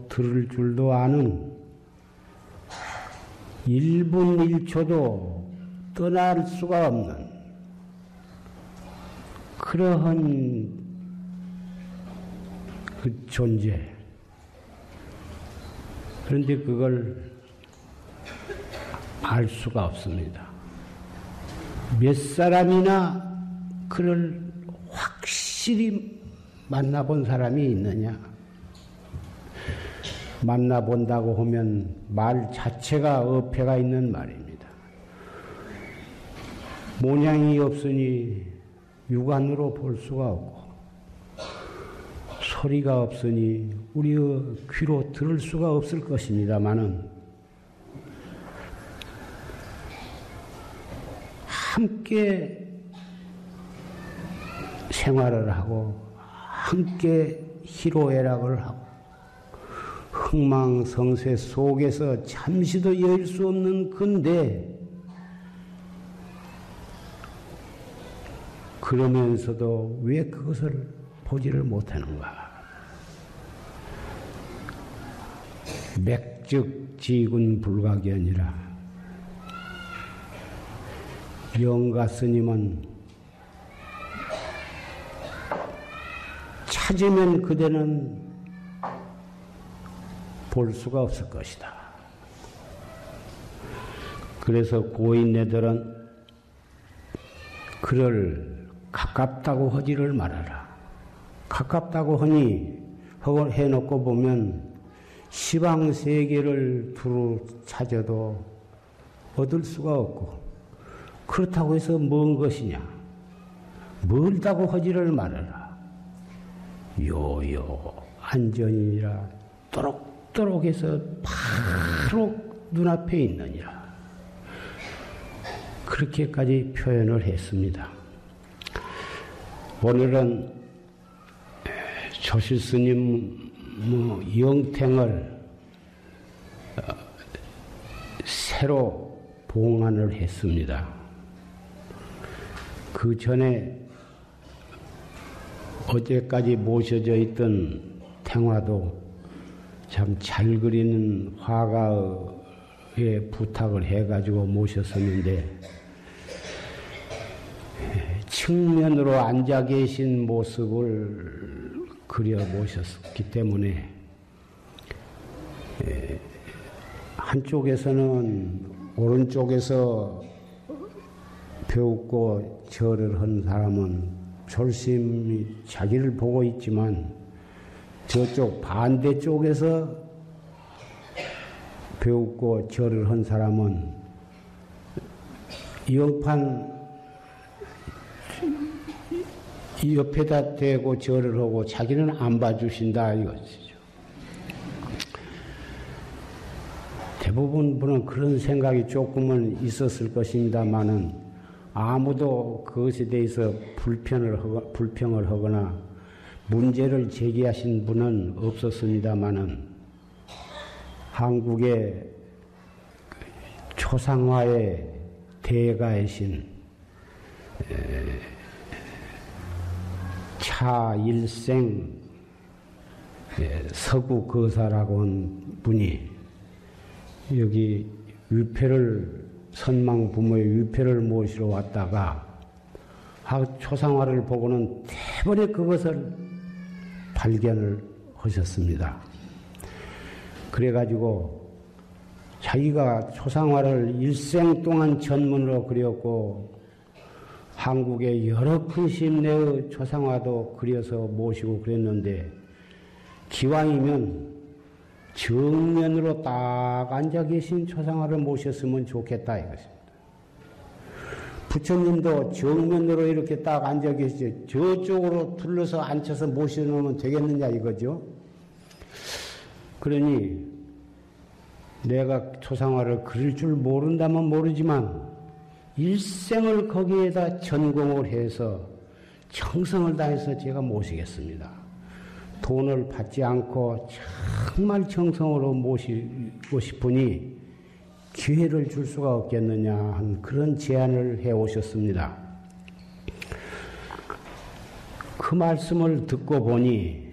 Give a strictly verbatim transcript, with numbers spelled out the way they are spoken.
들을 줄도 아는 일 분 일 초도 떠날 수가 없는 그러한 그 존재. 그런데 그걸 알 수가 없습니다. 몇 사람이나 그를 확실히 만나본 사람이 있느냐? 만나본다고 하면 말 자체가 어폐가 있는 말입니다. 모양이 없으니 육안으로 볼 수가 없고 소리가 없으니 우리의 귀로 들을 수가 없을 것입니다마는 함께 생활을 하고 함께 희로애락을 하고 흥망성쇠 속에서 잠시도 여일 수 없는 건데 그러면서도 왜 그것을 보지를 못하는가? 맥즉지군불가견이라 영가 스님은 찾으면 그대는 볼 수가 없을 것이다. 그래서 고인네들은 그를 가깝다고 하지를 말아라. 가깝다고 하니 해놓고 보면 시방세계를 두루 찾아도 얻을 수가 없고 그렇다고 해서 먼 것이냐? 멀다고 하지를 말아라. 요요 안전이라 또록또록 해서 바로 눈앞에 있느니라. 그렇게까지 표현을 했습니다. 오늘은 조실스님 뭐 영탱을 새로 봉안을 했습니다. 그 전에 어제까지 모셔져 있던 탱화도 참 잘 그리는 화가의 부탁을 해가지고 모셨었는데 측면으로 앉아 계신 모습을 그려 모셨기 때문에 한쪽에서는 오른쪽에서 배우고 절을 한 사람은 졸심히 자기를 보고 있지만 저쪽 반대쪽에서 배우고 절을 한 사람은 영판 옆에다 대고 절을 하고 자기는 안 봐주신다 이것이죠. 대부분 분은 그런 생각이 조금은 있었을 것입니다만은 아무도 그것에 대해서 불편을 하거, 불평을 하거나 문제를 제기하신 분은 없었습니다만은 한국의 초상화의 대가이신 차일생 서구 거사라고 한 분이 여기 위패를 선망 부모의 위패를 모시러 왔다가 초상화를 보고는 대번에 그것을 발견을 하셨습니다. 그래가지고 자기가 초상화를 일생 동안 전문으로 그렸고 한국의 여러 큰 심내의 초상화도 그려서 모시고 그랬는데 기왕이면 정면으로 딱 앉아 계신 초상화를 모셨으면 좋겠다 이것입니다. 부처님도 정면으로 이렇게 딱 앉아 계시죠. 저쪽으로 둘러서 앉혀서 모셔놓으면 되겠느냐 이거죠. 그러니 내가 초상화를 그릴 줄 모른다면 모르지만 일생을 거기에다 전공을 해서 정성을 다해서 제가 모시겠습니다. 돈을 받지 않고 정말 정성으로 모시고 싶으니 기회를 줄 수가 없겠느냐 한 그런 제안을 해 오셨습니다. 그 말씀을 듣고 보니